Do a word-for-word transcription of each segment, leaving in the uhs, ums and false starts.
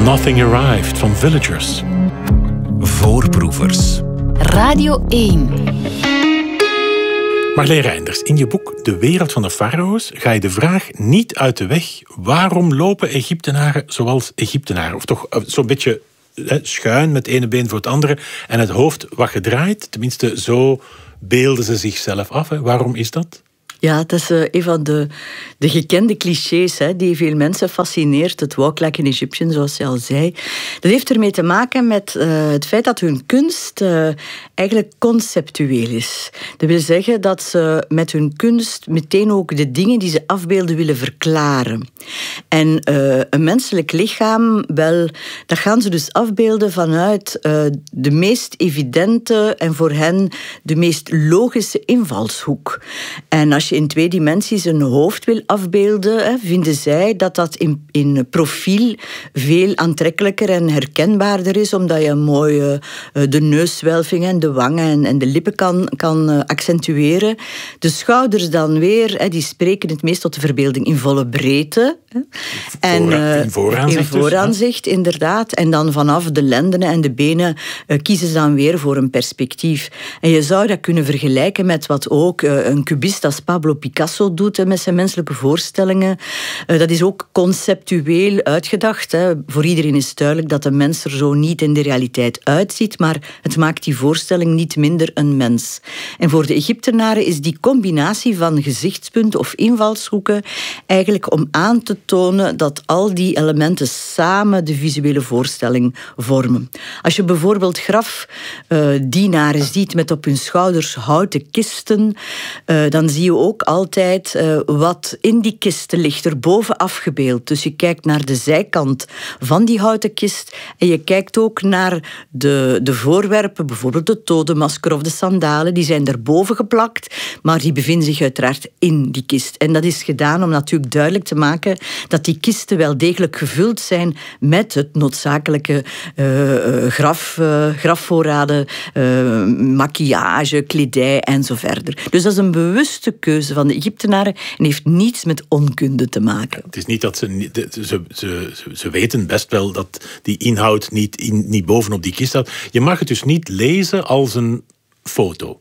Nothing Arrived van Villagers. Voorproevers. Radio één. Marleen Reinders, in je boek De Wereld van de Farao's ga je de vraag niet uit de weg: waarom lopen Egyptenaren zoals Egyptenaren? Of toch zo'n beetje hè, schuin met het ene been voor het andere en het hoofd wat gedraaid. Tenminste, zo beelden ze zichzelf af. Hè. Waarom is dat? Ja, dat is uh, een van de, de gekende clichés hè, die veel mensen fascineert. Het walk like an Egyptian, zoals je al zei. Dat heeft ermee te maken met uh, het feit dat hun kunst uh, eigenlijk conceptueel is. Dat wil zeggen dat ze met hun kunst meteen ook de dingen die ze afbeelden willen verklaren. En uh, een menselijk lichaam, wel, dat gaan ze dus afbeelden vanuit uh, de meest evidente en voor hen de meest logische invalshoek. En als je in twee dimensies een hoofd wil afbeelden, hè, vinden zij dat dat in, in profiel veel aantrekkelijker en herkenbaarder is, omdat je mooi uh, de neuswelving en de wangen en, en de lippen kan, kan uh, accentueren. De schouders dan weer, hè, die spreken het meest tot de verbeelding in volle breedte. Hè. En, uh, in vooraanzicht. In vooraanzicht, dus, inderdaad. En dan vanaf de lendenen en de benen uh, kiezen ze dan weer voor een perspectief. En je zou dat kunnen vergelijken met wat ook uh, een cubist als Pablo Picasso doet hè, met zijn menselijke voorstellingen. Uh, dat is ook conceptueel uitgedacht. Hè. Voor iedereen is duidelijk dat de mens er zo niet in de realiteit uitziet, maar het maakt die voorstelling niet minder een mens. En voor de Egyptenaren is die combinatie van gezichtspunten of invalshoeken eigenlijk om aan te tonen dat al die elementen samen de visuele voorstelling vormen. Als je bijvoorbeeld grafdienaren uh, ziet met op hun schouders houten kisten, uh, dan zie je ook altijd uh, wat in die kisten ligt, erboven afgebeeld. Dus je kijkt naar de zijkant van die houten kist en je kijkt ook naar de, de voorwerpen, bijvoorbeeld de totemasker of de sandalen, die zijn erboven geplakt, maar die bevinden zich uiteraard in die kist. En dat is gedaan om natuurlijk duidelijk te maken dat die kisten wel degelijk gevuld zijn met het noodzakelijke uh, graf, uh, grafvoorraden, uh, maquillage, kledij en zo verder. Dus dat is een bewuste keuze van de Egyptenaren en heeft niets met onkunde te maken. Het is niet dat ze... Ze, ze, ze weten best wel dat die inhoud niet, in, niet bovenop die kist staat. Je mag het dus niet lezen als een foto.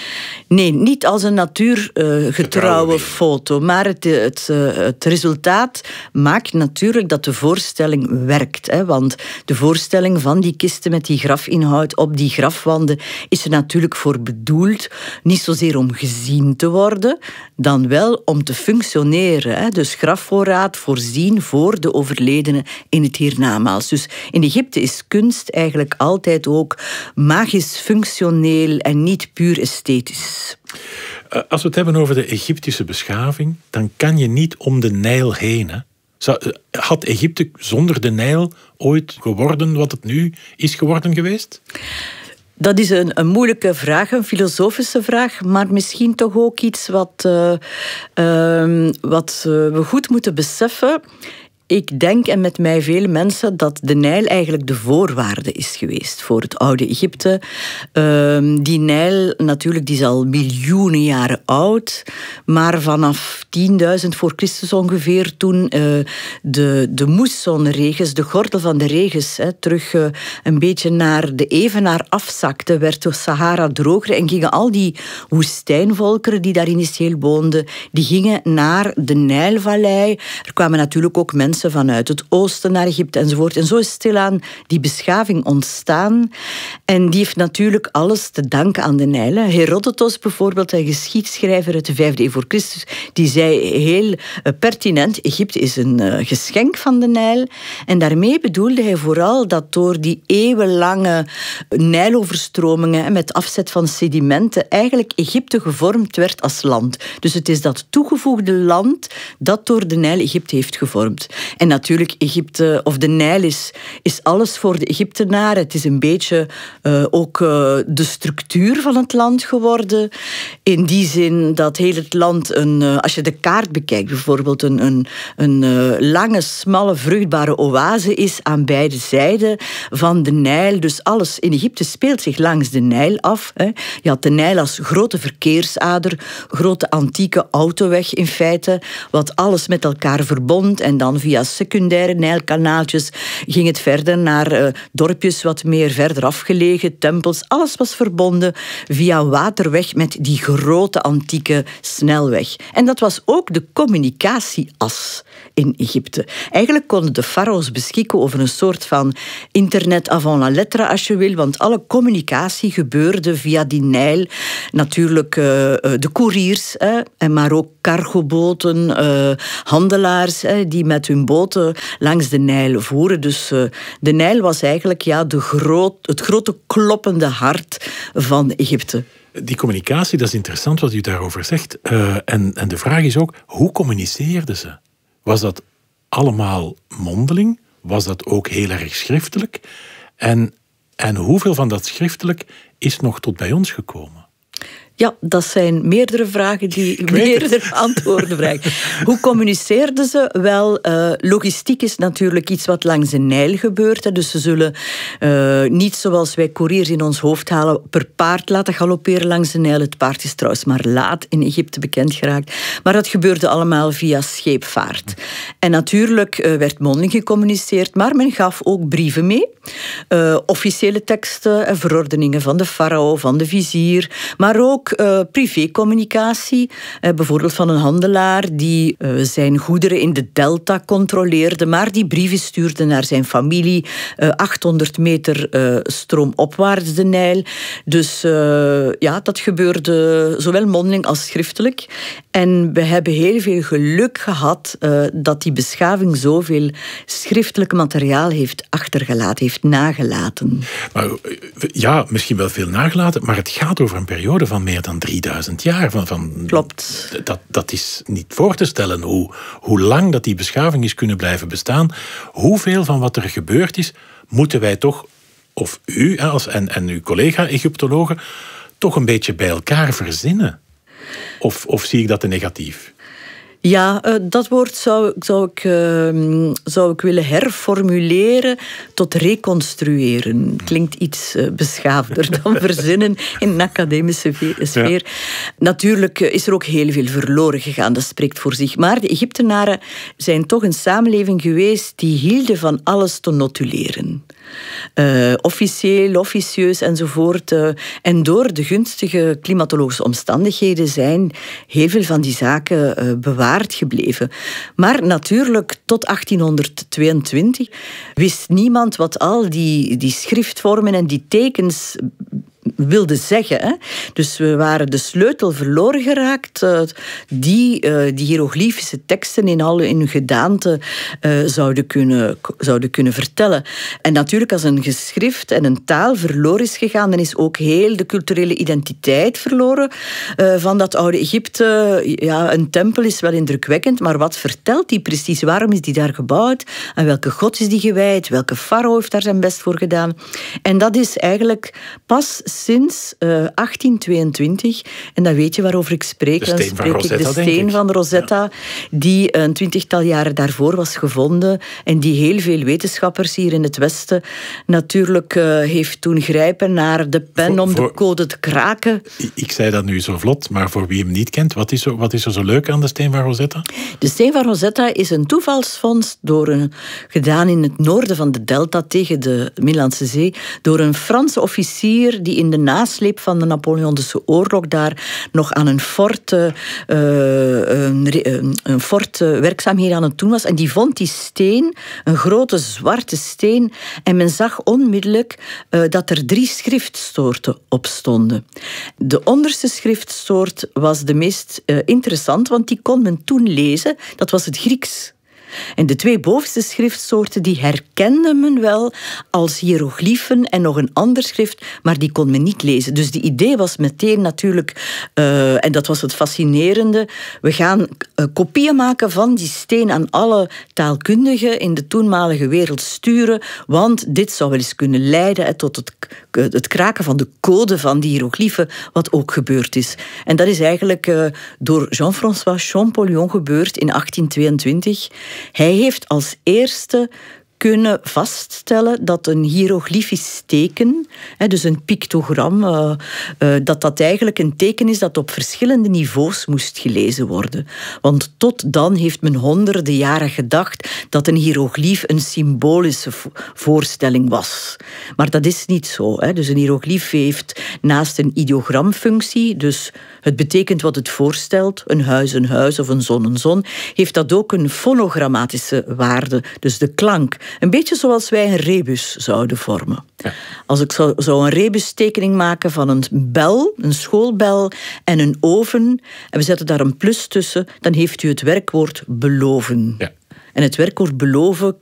Nee, niet als een natuurgetrouwe uh, foto. Maar het, het, het resultaat maakt natuurlijk dat de voorstelling werkt. Hè, want de voorstelling van die kisten met die grafinhoud op die grafwanden is er natuurlijk voor bedoeld. Niet zozeer om gezien te worden, dan wel om te functioneren. Hè. Dus grafvoorraad voorzien voor de overledene in het hiernamaals. Dus in Egypte is kunst eigenlijk altijd ook magisch functioneel en niet puur esthetisch. Als we het hebben over de Egyptische beschaving, dan kan je niet om de Nijl heen. Hè? Had Egypte zonder de Nijl ooit geworden wat het nu is geworden geweest? Dat is een, een moeilijke vraag, een filosofische vraag, maar misschien toch ook iets wat, uh, uh, wat uh, we goed moeten beseffen. Ik denk, en met mij vele mensen, dat de Nijl eigenlijk de voorwaarde is geweest voor het oude Egypte. Uh, die Nijl, natuurlijk, die is al miljoenen jaren oud. Maar vanaf tienduizend voor Christus ongeveer, toen uh, de, de moessonregens, de gordel van de regens, hè, terug uh, een beetje naar de evenaar afzakte, werd de Sahara droger en gingen al die woestijnvolkeren die daar initieel woonden, die gingen naar de Nijlvallei. Er kwamen natuurlijk ook mensen vanuit het oosten naar Egypte enzovoort. En zo is stilaan die beschaving ontstaan. En die heeft natuurlijk alles te danken aan de Nijl. Herodotos bijvoorbeeld, een geschiedschrijver uit de vijfde eeuw voor Christus, die zei heel pertinent, Egypte is een geschenk van de Nijl. En daarmee bedoelde hij vooral dat door die eeuwenlange Nijloverstromingen met afzet van sedimenten eigenlijk Egypte gevormd werd als land. Dus het is dat toegevoegde land dat door de Nijl Egypte heeft gevormd. En natuurlijk, Egypte, of de Nijl is, is alles voor de Egyptenaren. Het is een beetje uh, ook uh, de structuur van het land geworden. In die zin dat heel het land, een, uh, als je de kaart bekijkt, bijvoorbeeld een, een, een uh, lange, smalle, vruchtbare oase is aan beide zijden van de Nijl. Dus alles in Egypte speelt zich langs de Nijl af. Hè. Je had de Nijl als grote verkeersader, grote antieke autoweg in feite, wat alles met elkaar verbond en dan via via secundaire Nijlkanaaltjes ging het verder naar uh, dorpjes wat meer verder afgelegen, tempels. Alles was verbonden via waterweg met die grote antieke snelweg. En dat was ook de communicatieas in Egypte. Eigenlijk konden de farao's beschikken over een soort van internet avant la lettre, als je wil, want alle communicatie gebeurde via die Nijl. Natuurlijk uh, de koeriers, eh, maar ook cargoboten, uh, handelaars eh, die met hun boten langs de Nijl voeren. Dus uh, de Nijl was eigenlijk ja, de groot, het grote kloppende hart van Egypte. Die communicatie, dat is interessant wat u daarover zegt. Uh, en, en de vraag is ook, hoe communiceerden ze? Was dat allemaal mondeling? Was dat ook heel erg schriftelijk? En, en hoeveel van dat schriftelijk is nog tot bij ons gekomen? Ja, dat zijn meerdere vragen die meerdere antwoorden vragen. Hoe communiceerden ze? Wel, uh, logistiek is natuurlijk iets wat langs de Nijl gebeurt. Hè. Dus ze zullen uh, niet zoals wij koeriers in ons hoofd halen per paard laten galopperen langs de Nijl. Het paard is trouwens maar laat in Egypte bekend geraakt. Maar dat gebeurde allemaal via scheepvaart. En natuurlijk uh, werd mondeling gecommuniceerd, maar men gaf ook brieven mee. Uh, officiële teksten en verordeningen van de farao, van de vizier, maar ook Uh, privécommunicatie, uh, bijvoorbeeld van een handelaar die uh, zijn goederen in de delta controleerde, maar die brieven stuurde naar zijn familie uh, achthonderd meter uh, stroomopwaarts de Nijl. Dus uh, ja, dat gebeurde zowel mondeling als schriftelijk. En we hebben heel veel geluk gehad uh, dat die beschaving zoveel schriftelijk materiaal heeft achtergelaten, heeft nagelaten. Maar, ja, misschien wel veel nagelaten, maar het gaat over een periode van meer dan drieduizend jaar. Van, van, Klopt. Dat, dat is niet voor te stellen hoe, hoe lang dat die beschaving is kunnen blijven bestaan. Hoeveel van wat er gebeurd is, moeten wij toch, of u als, en, en uw collega-Egyptologen, toch een beetje bij elkaar verzinnen? Of, of zie ik dat te negatief? Ja, uh, dat woord zou, zou, ik, uh, zou ik willen herformuleren tot reconstrueren. Klinkt iets uh, beschaafder dan verzinnen in een academische sfeer. Ja. Natuurlijk is er ook heel veel verloren gegaan, dat spreekt voor zich. Maar de Egyptenaren zijn toch een samenleving geweest die hielden van alles te notuleren. Uh, officieel, officieus enzovoort. Uh, en door de gunstige klimatologische omstandigheden zijn heel veel van die zaken uh, bewaard gebleven. Maar natuurlijk, tot achttienhonderdtweeëntwintig wist niemand wat al die, die schriftvormen en die tekens wilde zeggen. Hè? Dus we waren de sleutel verloren geraakt uh, die uh, die hieroglyfische teksten in al hun gedaante uh, zouden, kunnen, zouden kunnen vertellen. En natuurlijk, als een geschrift en een taal verloren is gegaan, dan is ook heel de culturele identiteit verloren uh, van dat oude Egypte. Ja, een tempel is wel indrukwekkend, maar wat vertelt die precies? Waarom is die daar gebouwd? Aan welke god is die gewijd? Welke farao heeft daar zijn best voor gedaan? En dat is eigenlijk pas sinds uh, achttientweeëntwintig, en dan weet je waarover ik spreek, de dan spreek Rosetta, ik de steen van Rosetta, ja, die een twintigtal jaren daarvoor was gevonden en die heel veel wetenschappers hier in het Westen natuurlijk uh, heeft doen grijpen naar de pen voor, om voor, de code te kraken. Ik zei dat nu zo vlot, maar voor wie hem niet kent, wat is er, wat is er zo leuk aan de steen van Rosetta? De steen van Rosetta is een toevalsvondst door een, gedaan in het noorden van de delta tegen de Middellandse Zee door een Franse officier die in de nasleep van de Napoleontische oorlog daar nog aan een fort, uh, een, een fort uh, werkzaamheden aan het doen was. En die vond die steen, een grote zwarte steen, en men zag onmiddellijk uh, dat er drie schriftsoorten op stonden. De onderste schriftsoort was de meest uh, interessant, want die kon men toen lezen. Dat was het Grieks. En de twee bovenste schriftsoorten die herkende men wel als hiërogliefen en nog een ander schrift, maar die kon men niet lezen. Dus de idee was meteen natuurlijk, uh, en dat was het fascinerende, we gaan uh, kopieën maken van die steen aan alle taalkundigen in de toenmalige wereld sturen, want dit zou wel eens kunnen leiden uh, tot het, uh, het kraken van de code van die hiërogliefen, wat ook gebeurd is. En dat is eigenlijk uh, door Jean-François Champollion gebeurd in achttientweeëntwintig. Hij heeft als eerste kunnen vaststellen dat een hiëroglifisch teken, dus een pictogram, uh, uh, dat dat eigenlijk een teken is dat op verschillende niveaus moest gelezen worden. Want tot dan heeft men honderden jaren gedacht dat een hiëroglief een symbolische voorstelling was. Maar dat is niet zo. Hè. Dus een hiëroglief heeft naast een ideogramfunctie, dus het betekent wat het voorstelt, een huis een huis of een zon een zon, heeft dat ook een fonogrammatische waarde, dus de klank. Een beetje zoals wij een rebus zouden vormen. Ja. Als ik zou, zou een rebustekening maken van een bel, een schoolbel en een oven, en we zetten daar een plus tussen, dan heeft u het werkwoord beloven. Ja. En het werkwoord beloven